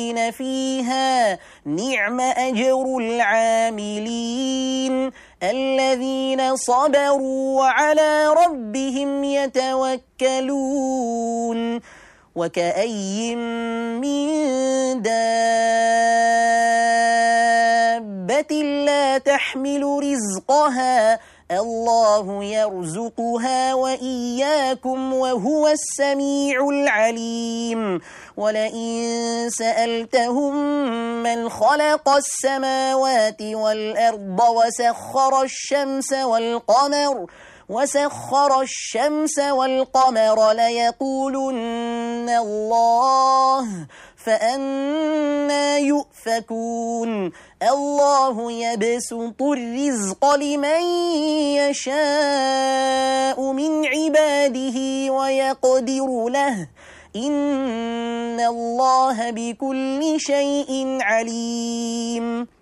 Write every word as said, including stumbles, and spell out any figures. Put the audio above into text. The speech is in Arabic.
خالدين فيها نعم أجر العاملين الذين صبروا وعلى ربهم يتوكلون وكأي من دابة لا تحمل رزقها الله يرزقها وإياكم وهو السميع العليم ولئن سألتهم من خلق السماوات والأرض وسخر الشمس والقمر وسخر الشمس والقمر ليقولن الله فأنى يؤفكون الله يبسط الرزق لمن يشاء من عباده ويقدر له إن الله بكل شيء عليم